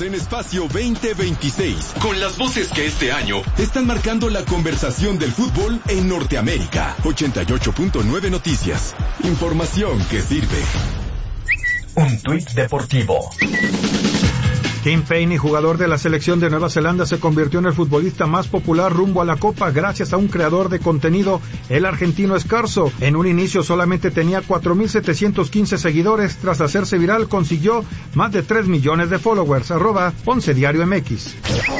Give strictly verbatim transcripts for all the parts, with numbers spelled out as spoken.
en Espacio veinte veintiséis, con las voces que este año están marcando la conversación del fútbol en Norteamérica. ochenta y ocho punto nueve Noticias. Información que sirve. Un tuit deportivo. Tim Payne, jugador de la selección de Nueva Zelanda, se convirtió en el futbolista más popular rumbo a la Copa gracias a un creador de contenido, el argentino Scarso. En un inicio solamente tenía cuatro mil setecientos quince seguidores. Tras hacerse viral, consiguió más de tres millones de followers. Arroba Once Diario M X.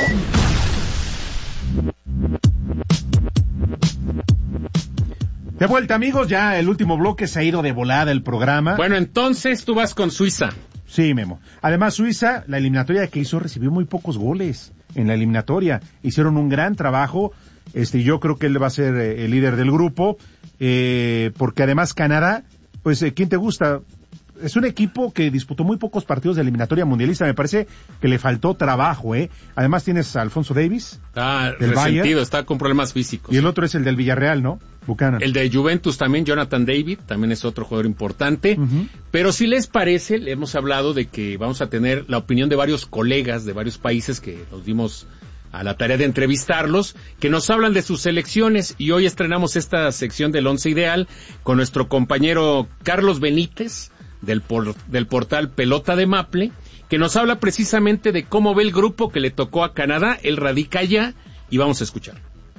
De vuelta, amigos, ya el último bloque se ha ido de volada el programa. Bueno, entonces tú vas con Suiza. Sí, Memo. Además, Suiza, la eliminatoria que hizo, recibió muy pocos goles en la eliminatoria. Hicieron un gran trabajo. Este, yo creo que él va a ser eh, el líder del grupo, eh, porque además Canadá, pues, eh, ¿quién te gusta? Es un equipo que disputó muy pocos partidos de eliminatoria mundialista. Me parece que le faltó trabajo, ¿eh? Además tienes a Alfonso Davies. Está resentido, Bayern, está con problemas físicos. Y el otro es el del Villarreal, ¿no? Buchanan. El de Juventus también, Jonathan David, también es otro jugador importante. Uh-huh. Pero si les parece, le hemos hablado de que vamos a tener la opinión de varios colegas de varios países que nos dimos a la tarea de entrevistarlos, que nos hablan de sus selecciones, y hoy estrenamos esta sección del Once Ideal con nuestro compañero Carlos Benítez, del, por, del portal Pelota de Maple, que nos habla precisamente de cómo ve el grupo que le tocó a Canadá. Él radica allá y vamos a escuchar.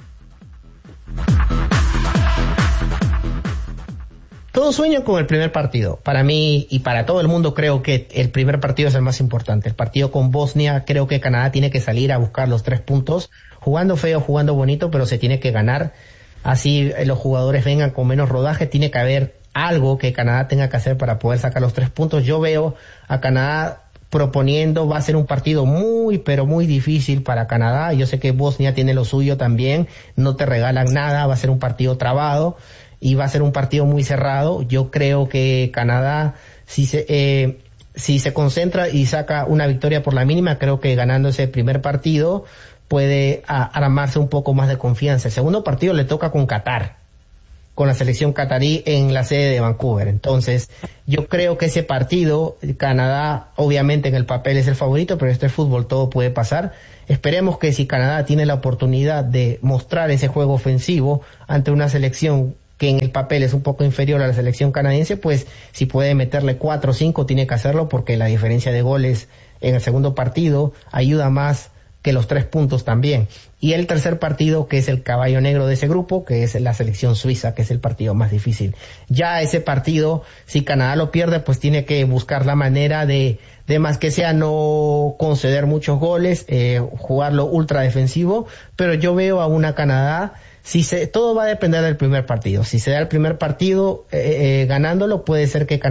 Todos sueñan con el primer partido. Para mí y para todo el mundo creo que el primer partido es el más importante. El partido con Bosnia, creo que Canadá tiene que salir a buscar los tres puntos, jugando feo, jugando bonito, pero se tiene que ganar. Así los jugadores vengan con menos rodaje, tiene que haber algo que Canadá tenga que hacer para poder sacar los tres puntos. Yo veo a Canadá proponiendo, va a ser un partido muy, pero muy difícil para Canadá. Yo sé que Bosnia tiene lo suyo también, no te regalan nada, va a ser un partido trabado y va a ser un partido muy cerrado. Yo creo que Canadá, si se, eh, si se concentra y saca una victoria por la mínima, creo que ganando ese primer partido puede a, armarse un poco más de confianza. El segundo partido le toca con Qatar, con la selección catarí en la sede de Vancouver. Entonces, yo creo que ese partido, Canadá, obviamente en el papel es el favorito, pero este fútbol todo puede pasar. Esperemos que si Canadá tiene la oportunidad de mostrar ese juego ofensivo ante una selección que en el papel es un poco inferior a la selección canadiense, pues si puede meterle cuatro o cinco tiene que hacerlo, porque la diferencia de goles en el segundo partido ayuda más que los tres puntos también. Y el tercer partido, que es el caballo negro de ese grupo, que es la selección suiza, que es el partido más difícil. Ya ese partido, si Canadá lo pierde, pues tiene que buscar la manera de, de más que sea no conceder muchos goles, eh, jugarlo ultra defensivo, pero yo veo a una Canadá, si se, todo va a depender del primer partido. Si se da el primer partido eh, eh, ganándolo, puede ser que Canadá